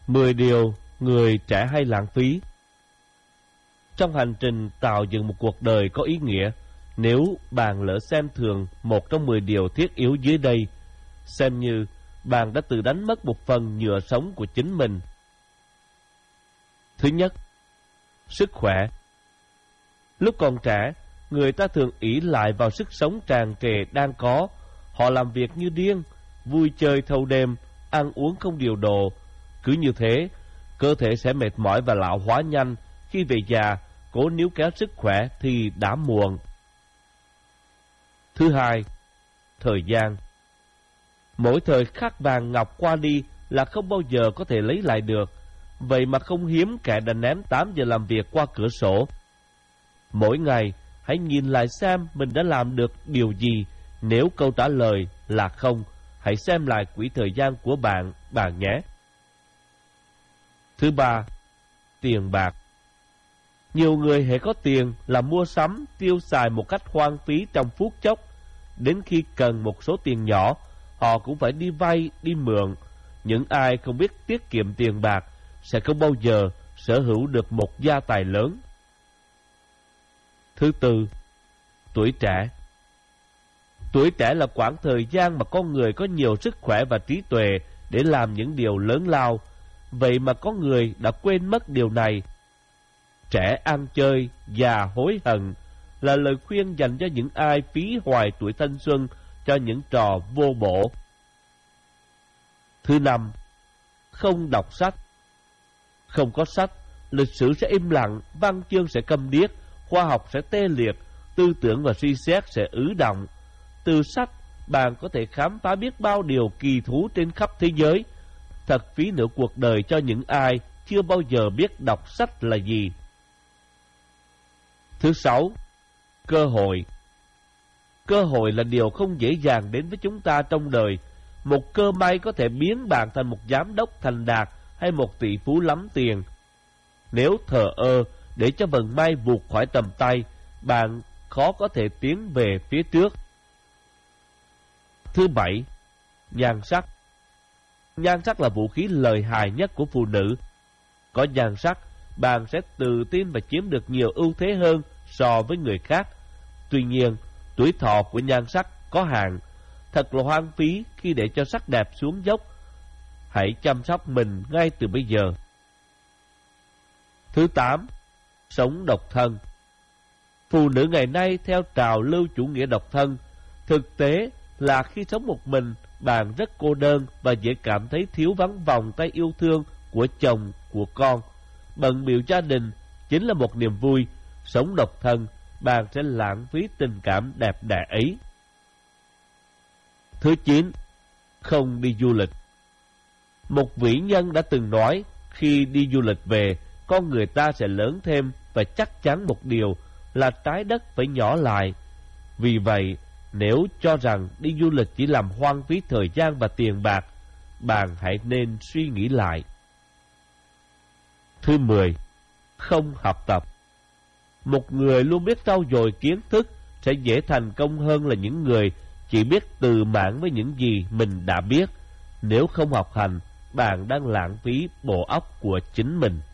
10 điều người trẻ hay lãng phí. Trong hành trình tạo dựng một cuộc đời có ý nghĩa, nếu bạn lỡ xem thường một trong 10 điều thiết yếu dưới đây, xem như bạn đã tự đánh mất một phần nhựa sống của chính mình. Thứ nhất, sức khỏe. Lúc còn trẻ, người ta thường ỷ lại vào sức sống tràn trề đang có. Họ làm việc như điên, vui chơi thâu đêm, ăn uống không điều độ. Cứ như thế, cơ thể sẽ mệt mỏi và lão hóa nhanh. Khi về già, cố níu kéo sức khỏe thì đã muộn. Thứ hai, thời gian. Mỗi thời khắc vàng ngọc qua đi là không bao giờ có thể lấy lại được. Vậy mà không hiếm kẻ đã ném 8 giờ làm việc qua cửa sổ. Mỗi ngày, hãy nhìn lại xem mình đã làm được điều gì. Nếu câu trả lời là không, hãy xem lại quỹ thời gian của bạn nhé. Thứ ba, tiền bạc. Nhiều người hễ có tiền là mua sắm, tiêu xài một cách hoang phí trong phút chốc. Đến khi cần một số tiền nhỏ, họ cũng phải đi vay, đi mượn. Những ai không biết tiết kiệm tiền bạc sẽ không bao giờ sở hữu được một gia tài lớn. Thứ tư, tuổi trẻ. Tuổi trẻ là quãng thời gian mà con người có nhiều sức khỏe và trí tuệ để làm những điều lớn lao. Vậy mà có người đã quên mất điều này. Trẻ ăn chơi, già hối hận là lời khuyên dành cho những ai phí hoài tuổi thanh xuân cho những trò vô bổ. Thứ năm, không đọc sách. Không có sách, lịch sử sẽ im lặng, văn chương sẽ câm điếc, khoa học sẽ tê liệt, tư tưởng và suy xét sẽ ứ động. Từ sách, bạn có thể khám phá biết bao điều kỳ thú trên khắp thế giới. Thật phí nửa cuộc đời cho những ai chưa bao giờ biết đọc sách là gì. Thứ sáu, cơ hội. Cơ hội là điều không dễ dàng đến với chúng ta trong đời. Một cơ may có thể biến bạn thành một giám đốc thành đạt hay một tỷ phú lắm tiền. Nếu thờ ơ để cho vận may vụt khỏi tầm tay, bạn khó có thể tiến về phía trước. Thứ bảy, nhan sắc. Nhan sắc là vũ khí lợi hại nhất của phụ nữ. Có nhan sắc, bạn sẽ tự tin và chiếm được nhiều ưu thế hơn so với người khác. Tuy nhiên, tuổi thọ của nhan sắc có hạn. Thật là hoang phí khi để cho sắc đẹp xuống dốc. Hãy chăm sóc mình ngay từ bây giờ. Thứ tám, sống độc thân. Phụ nữ ngày nay theo trào lưu chủ nghĩa độc thân. Thực tế là khi sống một mình, bạn rất cô đơn và dễ cảm thấy thiếu vắng vòng tay yêu thương của chồng, của con. Bận bịu gia đình chính là một niềm vui. Sống độc thân, bạn sẽ lãng phí tình cảm đẹp đẽ ấy. Thứ 9, không đi du lịch. Một vĩ nhân đã từng nói, khi đi du lịch về, con người ta sẽ lớn thêm và chắc chắn một điều là trái đất phải nhỏ lại. Vì vậy, nếu cho rằng đi du lịch chỉ làm hoang phí thời gian và tiền bạc, bạn hãy nên suy nghĩ lại. Thứ 10, không học tập. Một người luôn biết trau dồi kiến thức sẽ dễ thành công hơn là những người chỉ biết tự mãn với những gì mình đã biết. Nếu không học hành, bạn đang lãng phí bộ óc của chính mình.